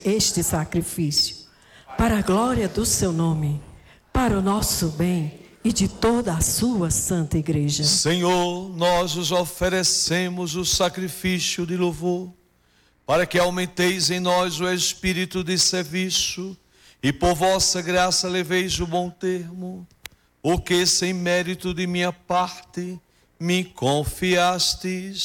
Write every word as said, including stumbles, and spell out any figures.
este sacrifício, para a glória do seu nome, para o nosso bem e de toda a sua santa igreja. Senhor, nós os oferecemos o sacrifício de louvor, para que aumenteis em nós o espírito de serviço e por vossa graça leveis o bom termo, o que sem mérito de minha parte me confiastes.